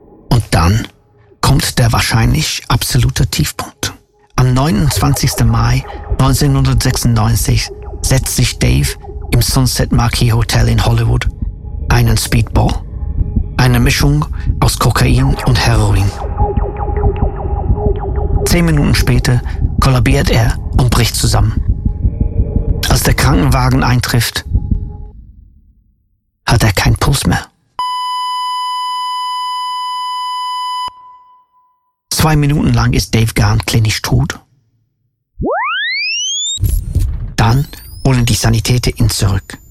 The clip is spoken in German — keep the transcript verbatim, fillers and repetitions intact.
Und dann kommt der wahrscheinlich absolute Tiefpunkt. Am neunundzwanzigsten Mai neunzehnhundertsechsundneunzig setzt sich Dave im Sunset Marquis Hotel in Hollywood einen Speedball, eine Mischung aus Kokain und Heroin. Zehn Minuten später kollabiert er und bricht zusammen. Als der Krankenwagen eintrifft, hat er keinen Puls mehr. Zwei Minuten lang ist Dave Gahan klinisch tot. Dann holen die Sanitäter ihn zurück.